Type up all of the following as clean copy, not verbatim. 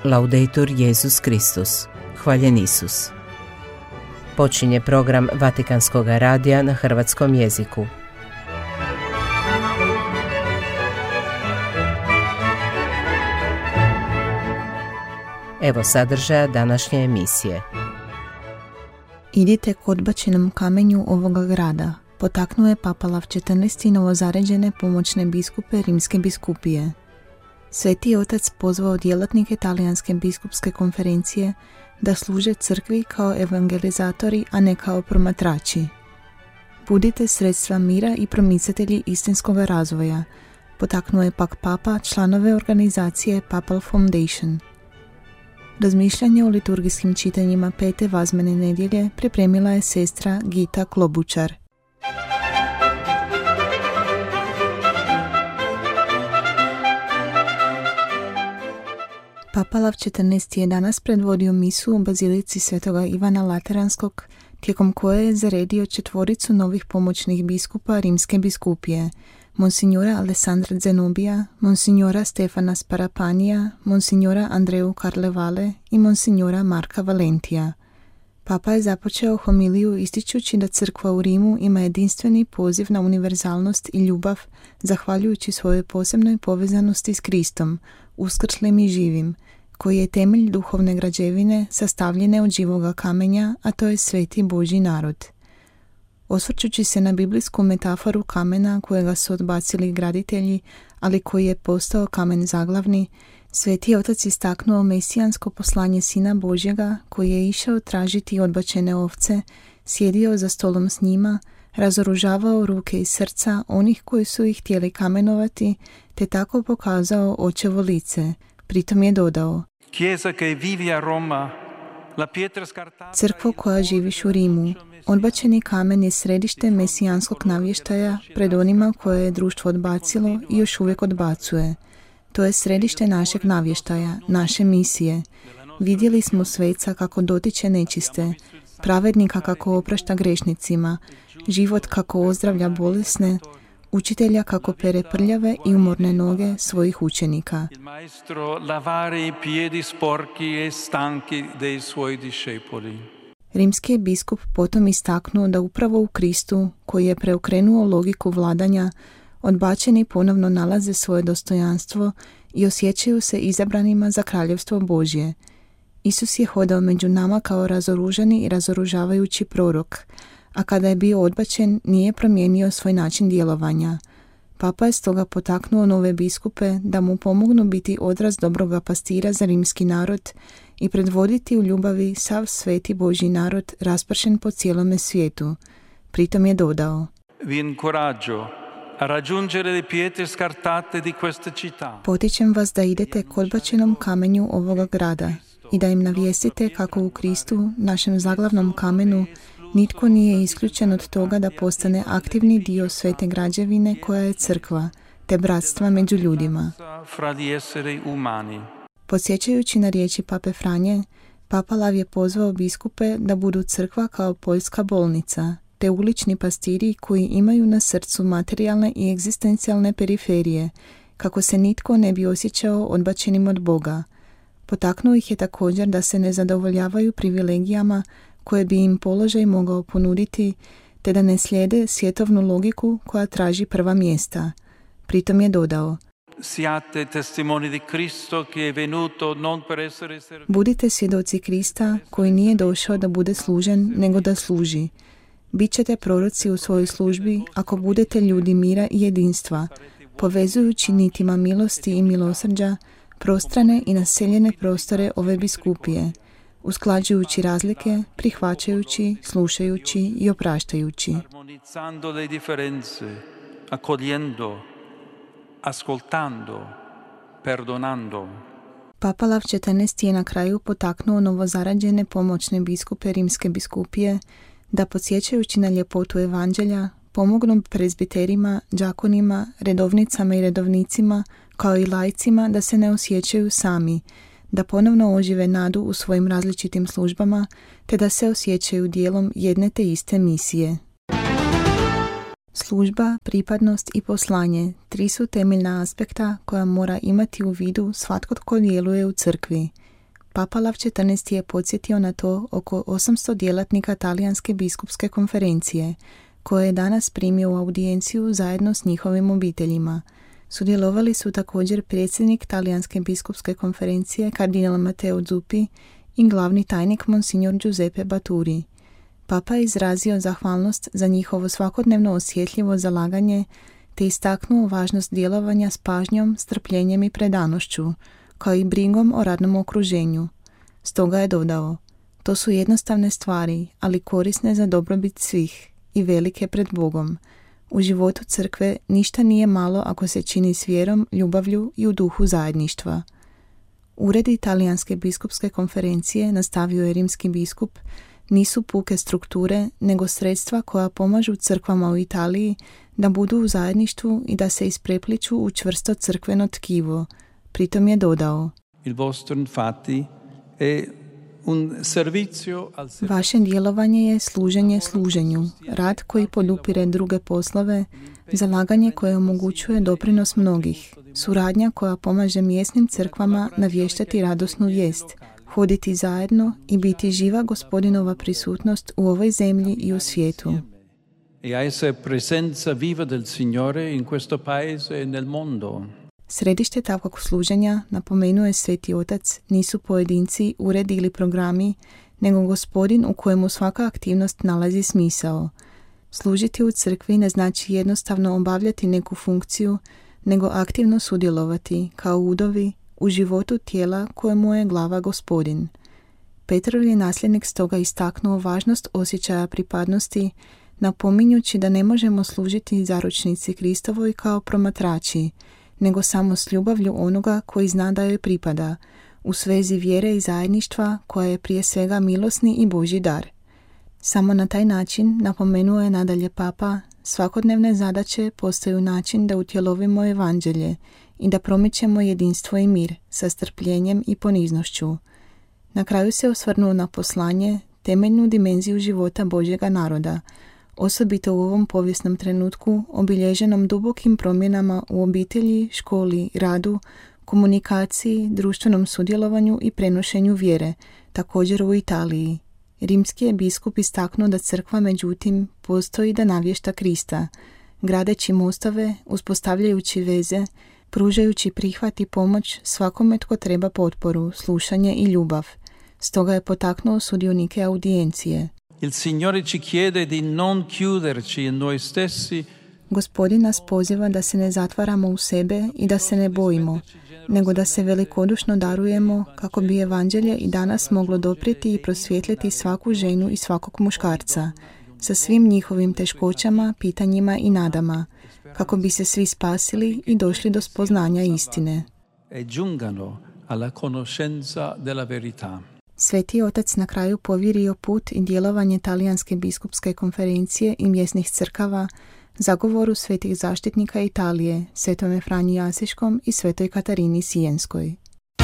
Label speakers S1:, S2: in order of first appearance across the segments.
S1: Laudetur Jesus Kristus. Hvaljen Isus. Počinje program Vatikanskog radija na hrvatskom jeziku. Evo sadržaja današnje emisije.
S2: Idite k odbačenom kamenju ovoga grada, potaknuo je Papa Lav XIV novozaređene pomoćne biskupe Rimske biskupije. Sveti otac pozvao djelatnike Talijanske biskupske konferencije da služe crkvi kao evangelizatori, a ne kao promatrači. Budite sredstva mira i promicatelji istinskog razvoja, potaknuo je pak Papa članove organizacije Papal Foundation. Razmišljanje o liturgijskim čitanjima pete vazmene nedjelje pripremila je sestra Gita Klobučar. Papa Lav XIV je danas predvodio misu u bazilici Svetoga Ivana Lateranskog, tijekom koje je zaredio 4 novih pomoćnih biskupa Rimske biskupije, Monsignora Alessandra Zenobija, Monsignora Stefana Sparapanija, Monsignora Andreu Carlevale i Monsignora Marka Valentija. Papa je započeo homiliju ističući da crkva u Rimu ima jedinstveni poziv na univerzalnost i ljubav, zahvaljujući svojoj posebnoj povezanosti s Kristom, uskrslim i živim, koji je temelj duhovne građevine sastavljene od živoga kamenja, a to je sveti Božji narod. Osvrćući se na biblijsku metaforu kamena kojega su odbacili graditelji, ali koji je postao kamen zaglavni, Sveti otac istaknuo mesijansko poslanje Sina Božjega koji je išao tražiti odbačene ovce, sjedio za stolom s njima, razoružavao ruke i srca onih koji su ih htjeli kamenovati, te tako pokazao očevo lice. Pritom je dodao: Crkvo koja živiš u Rimu, odbačeni kamen je središte mesijanskog navještaja pred onima koje je društvo odbacilo i još uvijek odbacuje. To je središte našeg navještaja, naše misije. Vidjeli smo sveca kako dotiče nečiste, pravednika kako oprašta grešnicima, život kako ozdravlja bolesne, učitelja kako pere prljave i umorne noge svojih učenika. Rimski je biskup potom istaknuo da upravo u Kristu, koji je preokrenuo logiku vladanja, odbačeni ponovno nalaze svoje dostojanstvo i osjećaju se izabranima za kraljevstvo Božje. Isus je hodao među nama kao razoružani i razoružavajući prorok, a kada je bio odbačen nije promijenio svoj način djelovanja. Papa je stoga potaknuo nove biskupe da mu pomognu biti odraz dobroga pastira za rimski narod i predvoditi u ljubavi sav sveti Božji narod raspršen po cijelome svijetu. Pritom je dodao: Potičem vas da idete k odbačenom kamenju ovoga grada i da im navijestite kako u Kristu, našem zaglavnom kamenu, nitko nije isključen od toga da postane aktivni dio svete građevine koja je crkva, te bratstva među ljudima. Podsjećajući na riječi Pape Franje, Papa Lav je pozvao biskupe da budu crkva kao poljska bolnica, te ulični pastiri koji imaju na srcu materijalne i egzistencijalne periferije, kako se nitko ne bi osjećao odbačenim od Boga. Potaknuo ih je također da se ne zadovoljavaju privilegijama koje bi im položaj mogao ponuditi, te da ne slijede svjetovnu logiku koja traži prva mjesta. Pritom je dodao: Budite svjedoci Krista koji nije došao da bude služen, nego da služi. Bićete proroci u svojoj službi ako budete ljudi mira i jedinstva, povezujući nitima milosti i milosrđa prostrane i naseljene prostore ove biskupije, usklađujući razlike, prihvaćajući, slušajući i opraštajući. Papa Lav XIV je na kraju potaknuo novozarađene pomoćne biskupe Rimske biskupije da, podsjećajući na ljepotu evanđelja, pomognu prezbiterima, đakonima, redovnicama i redovnicima, kao i laicima da se ne osjećaju sami, da ponovno ožive nadu u svojim različitim službama, te da se osjećaju dijelom jedne te iste misije. Služba, pripadnost i poslanje, 3 su temeljna aspekta koja mora imati u vidu svatko tko djeluje u crkvi. Papa Lav XIV je podsjetio na to oko 800 djelatnika Talijanske biskupske konferencije, koje je danas primio u audijenciju zajedno s njihovim obiteljima. Sudjelovali su također predsjednik Talijanske biskupske konferencije kardinal Matteo Zuppi i glavni tajnik Monsignor Giuseppe Baturi. Papa je izrazio zahvalnost za njihovo svakodnevno osjetljivo zalaganje te istaknuo važnost djelovanja s pažnjom, strpljenjem i predanošću, kao i brigom o radnom okruženju. Stoga je dodao: to su jednostavne stvari, ali korisne za dobrobit svih i velike pred Bogom. U životu crkve ništa nije malo ako se čini s vjerom, ljubavlju i u duhu zajedništva. Uredi Talijanske biskupske konferencije, nastavio je rimski biskup, nisu puke strukture, nego sredstva koja pomažu crkvama u Italiji da budu u zajedništvu i da se isprepliču u čvrsto crkveno tkivo. Pritom je dodao: vaše djelovanje je služenje služenju, rad koji podupire druge poslove, zalaganje koje omogućuje doprinos mnogih, suradnja koja pomaže mjesnim crkvama navještati radosnu vijest, hoditi zajedno i biti živa Gospodinova prisutnost u ovoj zemlji i u svijetu. Središte takvog služenja, napomenuo je Sveti Otac, nisu pojedinci, uredi ili programi, nego Gospodin u kojemu svaka aktivnost nalazi smisao. Služiti u crkvi ne znači jednostavno obavljati neku funkciju, nego aktivno sudjelovati, kao udovi, u životu tijela kojemu je glava Gospodin. Petrov je nasljednik stoga istaknuo važnost osjećaja pripadnosti, napominjući da ne možemo služiti zaručnici Kristovoj kao promatrači, nego samo s ljubavlju onoga koji zna da joj pripada, u svezi vjere i zajedništva koja je prije svega milosni i Božji dar. Samo na taj način, napomenuo je nadalje Papa, svakodnevne zadaće postaju način da utjelovimo evanđelje i da promičemo jedinstvo i mir sa strpljenjem i poniznošću. Na kraju se osvrnuo na poslanje, temeljnu dimenziju života Božjega naroda, osobito u ovom povijesnom trenutku obilježenom dubokim promjenama u obitelji, školi, radu, komunikaciji, društvenom sudjelovanju i prenošenju vjere, također u Italiji. Rimski je biskup istaknuo da crkva međutim postoji da navješta Krista, gradeći mostove, uspostavljajući veze, pružajući prihvat i pomoć svakome tko treba potporu, slušanje i ljubav. Stoga je potaknuo sudionike audijencije.
S3: Il Signore ci chiede di non chiuderci in noi stessi.
S2: Gospodin nas poziva da se ne zatvaramo u sebe i da se ne bojimo, nego da se velikodušno darujemo kako bi evanđelje i danas moglo doprijeti i prosvijetliti svaku ženu i svakog muškarca, sa svim njihovim teškoćama, pitanjima i nadama, kako bi se svi spasili i došli do spoznanja istine.
S3: E giungano alla conoscenza della verità.
S2: Sveti Otac na kraju povjerio put i djelovanje Talijanske biskupske konferencije i mjesnih crkava zagovoru svetih zaštitnika Italije, Svetome Franji Asiškom i Svetoj Katarini Sijenskoj.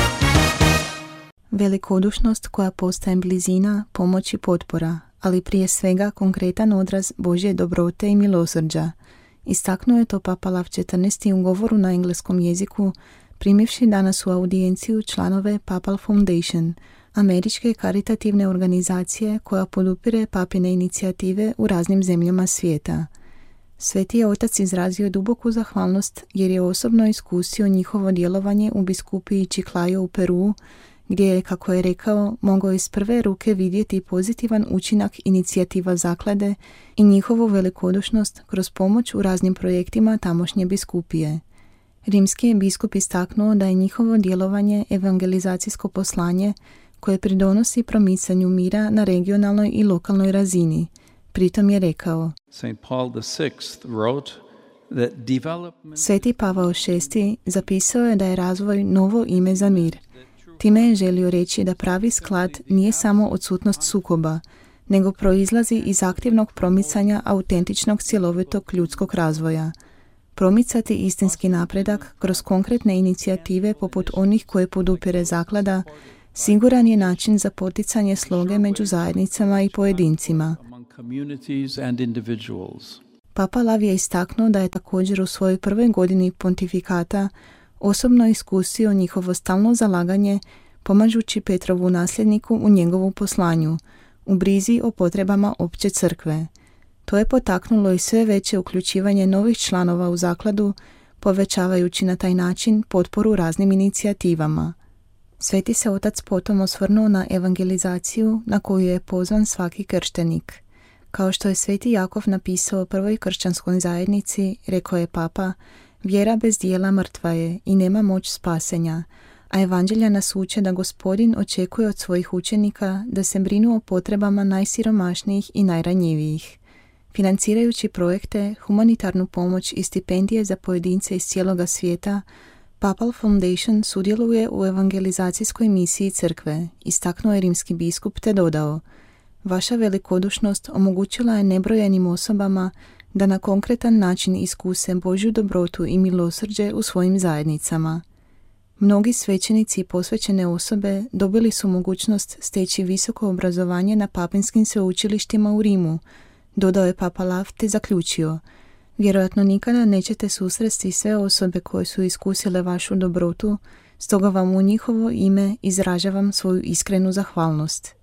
S2: Velikodušnost koja postaje blizina, pomoć i potpora, ali prije svega konkretan odraz Božje dobrote i milosrđa. Istaknuo je to Papa Lav XIV u govoru na engleskom jeziku, primivši danas u audijenciju članove Papal Foundation, američke karitativne organizacije koja podupire papine inicijative u raznim zemljama svijeta. Sveti je Otac izrazio duboku zahvalnost jer je osobno iskusio njihovo djelovanje u biskupiji Chiclayo u Peruu, gdje je, kako je rekao, mogao iz prve ruke vidjeti pozitivan učinak inicijativa zaklade i njihovu velikodušnost kroz pomoć u raznim projektima tamošnje biskupije. Rimski je biskup istaknuo da je njihovo djelovanje evangelizacijsko poslanje koje pridonosi promicanju mira na regionalnoj i lokalnoj razini. Pritom je rekao: Sveti Pavao VI zapisao je da je razvoj novo ime za mir. Time je želio reći da pravi sklad nije samo odsutnost sukoba, nego proizlazi iz aktivnog promicanja autentičnog cjelovitog ljudskog razvoja. Promicati istinski napredak kroz konkretne inicijative poput onih koje podupire zaklada siguran je način za poticanje sloge među zajednicama i pojedincima. Papa Lav je istaknuo da je također u svojoj prvoj godini pontifikata osobno iskusio njihovo stalno zalaganje pomažući Petrovu nasljedniku u njegovu poslanju, u brizi o potrebama opće crkve. To je potaknulo i sve veće uključivanje novih članova u zakladu, povećavajući na taj način potporu raznim inicijativama. Sveti se otac potom osvrnuo na evangelizaciju na koju je pozvan svaki krštenik. Kao što je sveti Jakov napisao prvoj kršćanskoj zajednici, rekao je papa, vjera bez dijela mrtva je i nema moć spasenja, a evanđelja nas uče da Gospodin očekuje od svojih učenika da se brinu o potrebama najsiromašnijih i najranjivijih. Financirajući projekte, humanitarnu pomoć i stipendije za pojedince iz cijeloga svijeta, Papal Foundation sudjeluje u evangelizacijskoj misiji crkve, istaknuo je rimski biskup te dodao: vaša velikodušnost omogućila je nebrojenim osobama da na konkretan način iskuse Božju dobrotu i milosrđe u svojim zajednicama. Mnogi svećenici i posvećene osobe dobili su mogućnost steći visoko obrazovanje na papinskim sveučilištima u Rimu, dodao je Papa Lav te zaključio: vjerojatno nikada nećete susresti sve osobe koje su iskusile vašu dobrotu, stoga vam u njihovo ime izražavam svoju iskrenu zahvalnost.